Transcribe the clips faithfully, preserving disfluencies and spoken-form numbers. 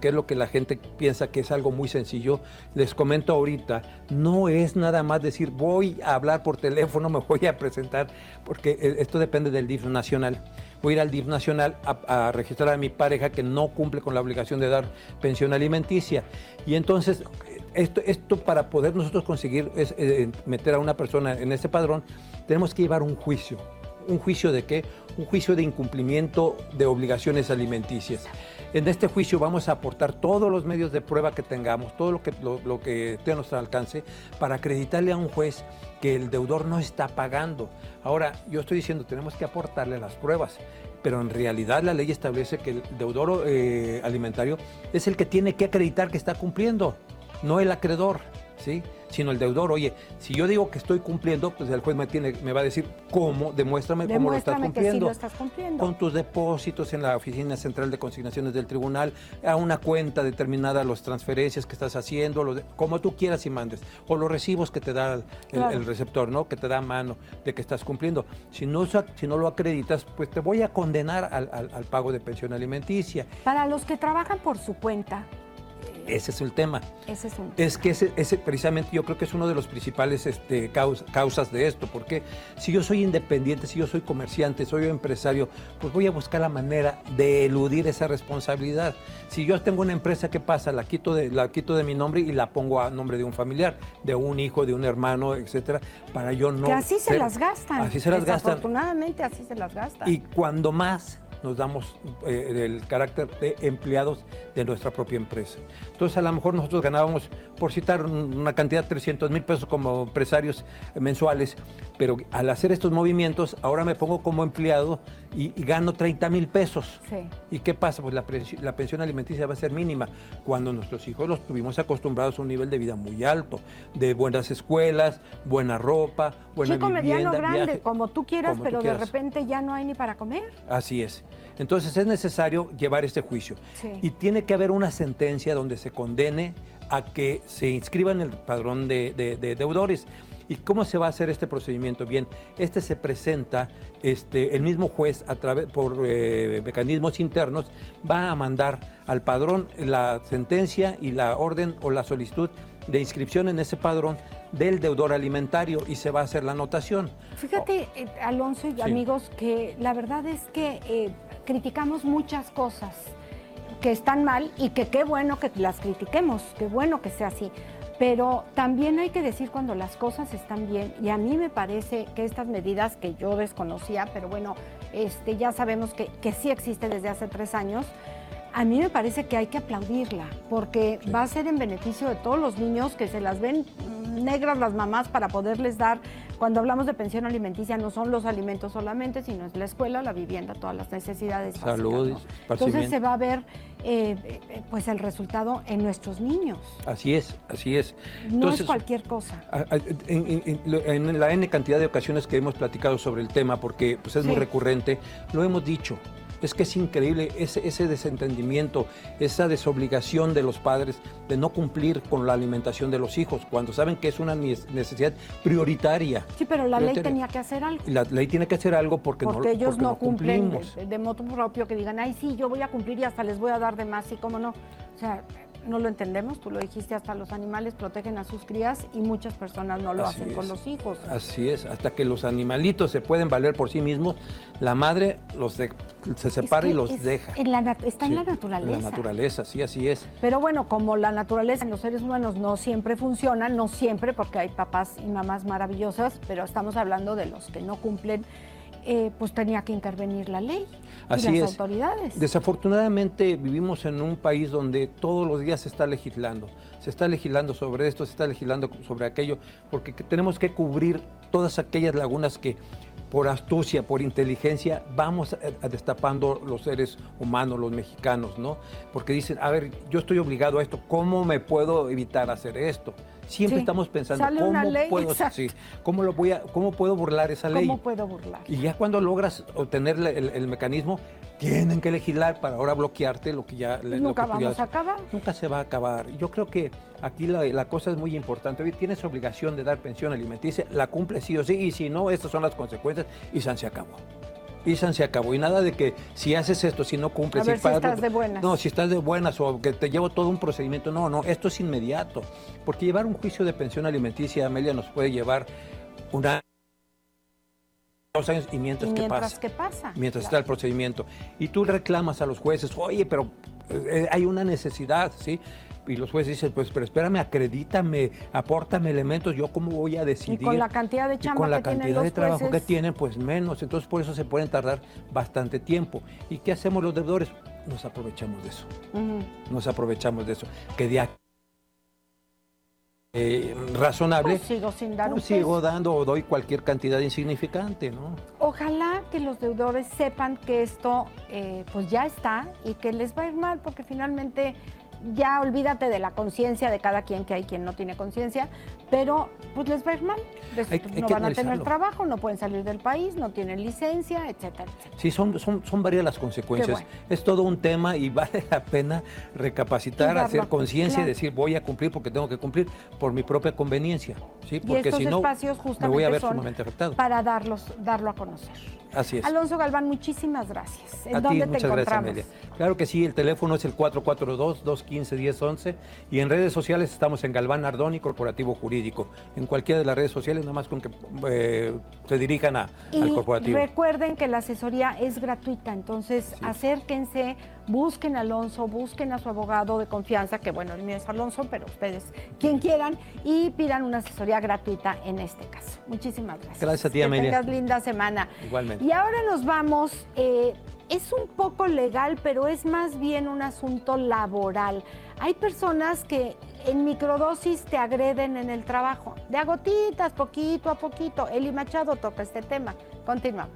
porque es lo que la gente piensa que es algo muy sencillo. Les comento ahorita, no es nada más decir voy a hablar por teléfono, me voy a presentar, porque esto depende del D I F nacional. Voy a ir al D I F nacional a, a registrar a mi pareja que no cumple con la obligación de dar pensión alimenticia. Y entonces, esto, esto para poder nosotros conseguir es, eh, meter a una persona en este padrón, tenemos que llevar un juicio. ¿Un juicio de qué? Un juicio de incumplimiento de obligaciones alimenticias. En este juicio vamos a aportar todos los medios de prueba que tengamos, todo lo que, lo, lo que esté a nuestro alcance, para acreditarle a un juez que el deudor no está pagando. Ahora, yo estoy diciendo, tenemos que aportarle las pruebas, pero en realidad la ley establece que el deudor eh, alimentario es el que tiene que acreditar que está cumpliendo, no el acreedor, ¿sí? Sino el deudor. Oye, si yo digo que estoy cumpliendo, pues el juez me, tiene, me va a decir, ¿cómo? Demuéstrame, Demuéstrame cómo lo estás cumpliendo. que sí lo estás cumpliendo. Con tus depósitos en la Oficina Central de Consignaciones del Tribunal, a una cuenta determinada, las transferencias que estás haciendo, lo de, como tú quieras y mandes, o los recibos que te da el, claro. el receptor, ¿no? Que te da mano de que estás cumpliendo. Si no, si no lo acreditas, pues te voy a condenar al, al, al pago de pensión alimenticia. Para los que trabajan por su cuenta, ese es el tema. Ese es, un tema. es que ese, ese precisamente yo creo que es uno de los principales este, caus, causas de esto, porque si yo soy independiente, si yo soy comerciante, soy empresario, pues voy a buscar la manera de eludir esa responsabilidad. Si yo tengo una empresa, ¿qué pasa? La quito de, la quito de mi nombre y la pongo a nombre de un familiar, de un hijo, de un hermano, etcétera, para yo no... Que así se ser, las gastan. Así se las gastan. Desafortunadamente así se las gastan. Y cuando más nos damos eh, el carácter de empleados de nuestra propia empresa. Entonces, a lo mejor nosotros ganábamos, por citar una cantidad de trescientos mil pesos como empresarios mensuales, pero al hacer estos movimientos, ahora me pongo como empleado y, y gano treinta mil pesos. Sí. ¿Y qué pasa? Pues la, la pensión alimenticia va a ser mínima, cuando nuestros hijos los tuvimos acostumbrados a un nivel de vida muy alto, de buenas escuelas, buena ropa, buena Chico, vivienda, mediano, grande, viaje, como tú quieras, como pero tú quieras. De repente ya no hay ni para comer. Así es. Entonces es necesario llevar este juicio. Sí. Y tiene que haber una sentencia donde se condene a que se inscriba en el padrón de, de, de deudores. ¿Y cómo se va a hacer este procedimiento? Bien, este se presenta, este, el mismo juez, a través, por eh, mecanismos internos, va a mandar al padrón la sentencia y la orden o la solicitud de inscripción en ese padrón del deudor alimentario y se va a hacer la anotación. Fíjate, eh, Alonso y sí. amigos, que la verdad es que eh, criticamos muchas cosas que están mal y que qué bueno que las critiquemos, qué bueno que sea así. Pero también hay que decir cuando las cosas están bien, y a mí me parece que estas medidas que yo desconocía, pero bueno, este, ya sabemos que, que sí existe desde hace tres años, a mí me parece que hay que aplaudirla, porque sí. va a ser en beneficio de todos los niños que se las ven negras las mamás para poderles dar. Cuando hablamos de pensión alimenticia no son los alimentos solamente, sino es la escuela, la vivienda, todas las necesidades básicas, salud, ¿no? Entonces se va a ver eh, eh, pues el resultado en nuestros niños. Así es, así es. No Entonces, es cualquier cosa. En, en, en la N cantidad de ocasiones que hemos platicado sobre el tema, porque pues, es sí. muy recurrente, lo hemos dicho. Es que es increíble ese, ese desentendimiento, esa desobligación de los padres de no cumplir con la alimentación de los hijos, cuando saben que es una necesidad prioritaria. Sí, pero la ley tenía que hacer algo. La ley tiene que hacer algo porque, porque no, ellos porque no, no cumplen cumplimos. De, de modo propio, que digan, ay, sí, yo voy a cumplir y hasta les voy a dar de más, y cómo no. O sea, no lo entendemos, tú lo dijiste, hasta los animales protegen a sus crías y muchas personas no lo Así hacen es. con los hijos. Así es, hasta que los animalitos se pueden valer por sí mismos, la madre los de, se separa es y los es deja. En la, está sí, en la naturaleza. En la naturaleza, sí, así es. Pero bueno, como la naturaleza en los seres humanos no siempre funciona, no siempre, porque hay papás y mamás maravillosas, pero estamos hablando de los que no cumplen, eh, pues tenía que intervenir la ley. Así y las es. autoridades. Desafortunadamente vivimos en un país donde todos los días se está legislando. Se está legislando sobre esto, se está legislando sobre aquello, porque tenemos que cubrir todas aquellas lagunas que por astucia, por inteligencia, vamos a, a destapando los seres humanos, los mexicanos, ¿no? Porque dicen, a ver, yo estoy obligado a esto, ¿cómo me puedo evitar hacer esto? Siempre sí, estamos pensando, sale ¿cómo una ley, puedo, sí, ¿cómo, lo voy a, ¿cómo puedo burlar esa ley? ¿Cómo puedo burlar? Y ya cuando logras obtener el, el, el mecanismo, tienen que legislar para ahora bloquearte lo que ya... Nunca lo que vamos ya, a acabar. Nunca se va a acabar. Yo creo que aquí la, la cosa es muy importante. Hoy tienes obligación de dar pensión alimenticia, la cumple sí o sí, y si no, estas son las consecuencias y se acabó. Y se acabó. Y nada de que si haces esto, si no cumples... A ver si, si estás de buenas. No, si estás de buenas o que te llevo todo un procedimiento. No, no, esto es inmediato. Porque llevar un juicio de pensión alimenticia, Amelia, nos puede llevar una... dos años y mientras, ¿Y mientras que pasa. que pasa? Mientras Claro. está el procedimiento. Y tú reclamas a los jueces, oye, pero eh, hay una necesidad, ¿sí? Y los jueces dicen, pues, pero espérame, acredítame, apórtame elementos, ¿yo cómo voy a decidir? Y con la cantidad de Y chamba con la que tienen cantidad los de trabajo jueces. que tienen, pues menos. Entonces, por eso se pueden tardar bastante tiempo. ¿Y qué hacemos los deudores? Nos aprovechamos de eso. Ujú. Nos aprovechamos de eso. Que de aquí, eh, razonable, Pues sigo sin dar pues un sigo peso. dando o doy cualquier cantidad insignificante, ¿no? Ojalá que los deudores sepan que esto eh, pues ya está y que les va a ir mal, porque finalmente ya olvídate de la conciencia de cada quien, que hay quien no tiene conciencia, pero pues les va a ir mal. Les- Hay- pues, hay no que van a tener analizarlo. trabajo, no pueden salir del país, no tienen licencia, etcétera, etcétera. Sí, son, son, son varias las consecuencias. Qué bueno. Es todo un tema y vale la pena Y recapacitar, darlo hacer a- conciencia claro. y decir voy a cumplir porque tengo que cumplir por mi propia conveniencia. ¿sí? Y Porque estos si no, espacios me justamente voy a ver son sumamente afectado. para darlos, darlo a conocer. Así es. Alonso Galván, muchísimas gracias. ¿En A ti, dónde te muchas gracias, encontramos? Amelia. Claro que sí, el teléfono es el cuatro cuatro dos, dos uno cinco, uno cero uno uno y en redes sociales estamos en Galván Ardón y Corporativo Jurídico. En cualquiera de las redes sociales, nada más con que eh, se dirijan a, al Y corporativo. recuerden que la asesoría es gratuita, entonces Sí. acérquense, busquen a Alonso, busquen a su abogado de confianza, que bueno, el mío es Alonso, pero ustedes quien quieran, y pidan una asesoría gratuita en este caso. Muchísimas gracias. Gracias a ti, que Amelia. tengas linda semana. Igualmente. Y ahora nos vamos, eh, es un poco legal, pero es más bien un asunto laboral. Hay personas que en microdosis te agreden en el trabajo, de a gotitas, poquito a poquito. Eli Machado toca este tema. Continuamos.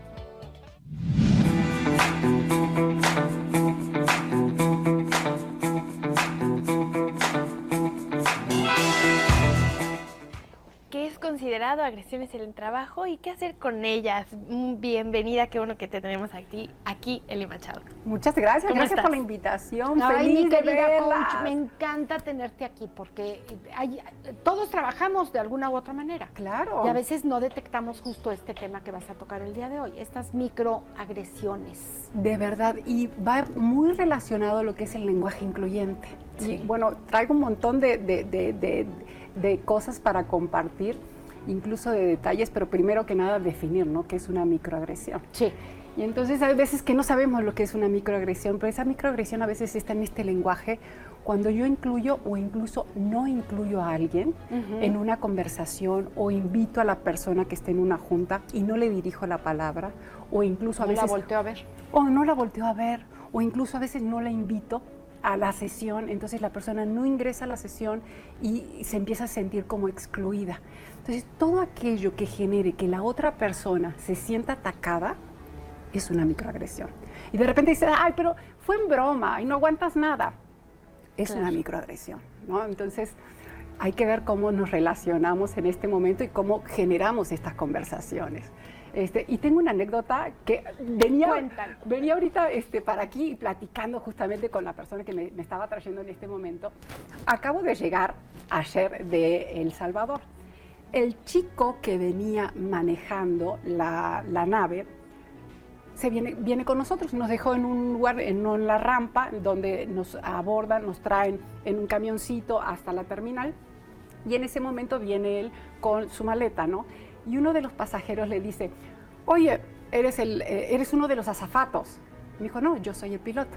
¿Qué es considerado agresiones en el trabajo y qué hacer con ellas? Mm, Bienvenida, qué bueno que te tenemos aquí, aquí Eli Machado. Muchas gracias, ¿Cómo gracias estás? por la invitación. Ay, Feliz mi de querida verlas. coach, me encanta tenerte aquí porque hay- todos trabajamos de alguna u otra manera. Claro. Y a veces no detectamos justo este tema que vas a tocar el día de hoy, estas microagresiones. De verdad, y va muy relacionado a lo que es el lenguaje incluyente. Sí. Y, bueno, traigo un montón de, de- de- de- de cosas para compartir, incluso de detalles, pero primero que nada definir, ¿no?, qué es una microagresión. Sí. Y entonces hay veces que no sabemos lo que es una microagresión, pero esa microagresión a veces está en este lenguaje cuando yo incluyo o incluso no incluyo a alguien Ujú. en una conversación o invito a la persona que esté en una junta y no le dirijo la palabra o incluso a No la veces volteo a ver. o no la volteo a ver o incluso a veces no la invito a la sesión, entonces la persona no ingresa a la sesión y se empieza a sentir como excluida. Entonces todo aquello que genere que la otra persona se sienta atacada es una microagresión. Y de repente dice, ay, pero fue en broma y no aguantas nada. Es Claro. una microagresión, ¿no? Entonces hay que ver cómo nos relacionamos en este momento y cómo generamos estas conversaciones. Este, y tengo una anécdota que venía, Cuéntalo. venía ahorita este, para aquí platicando justamente con la persona que me, me estaba trayendo en este momento. Acabo de llegar ayer de El Salvador. El chico que venía manejando la, la nave se viene, viene con nosotros, nos dejó en un lugar, en, en la rampa, donde nos abordan, nos traen en un camioncito hasta la terminal. Y en ese momento viene él con su maleta, ¿no? Y uno de los pasajeros le dice, oye, eres, el, eh, eres uno de los azafatos. Me dijo, no, yo soy el piloto.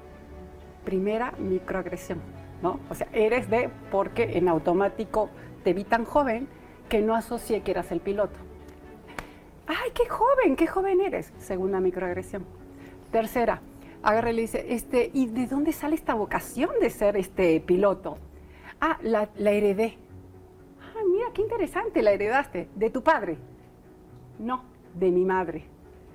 Primera microagresión, ¿no? O sea, eres de, porque en automático te vi tan joven que no asocié que eras el piloto. ¡Ay, qué joven! ¡Qué joven eres! Segunda microagresión. Tercera, agarra y le dice, este, ¿y de dónde sale esta vocación de ser este piloto? Ah, la, la heredé. Ah, mira, qué interesante, la heredaste. ¿De tu padre? No, de mi madre.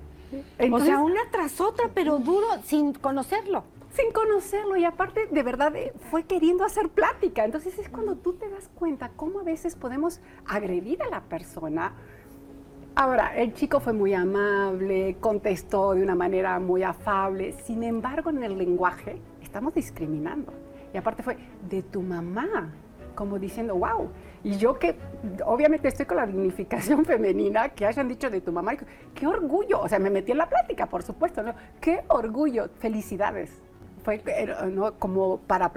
O sea, una tras otra, pero duro, sin conocerlo. Sin conocerlo, y aparte, de verdad, eh, fue queriendo hacer plática. Entonces es cuando tú te das cuenta cómo a veces podemos agredir a la persona. Ahora, el chico fue muy amable, contestó de una manera muy afable. Sin embargo, en el lenguaje estamos discriminando. Y aparte fue de tu mamá. como diciendo, wow. Y yo que obviamente estoy con la dignificación femenina, que hayan dicho de tu mamá, qué orgullo. O sea, me metí en la plática, por supuesto, ¿no? Qué orgullo, felicidades. Fue, ¿no? Como para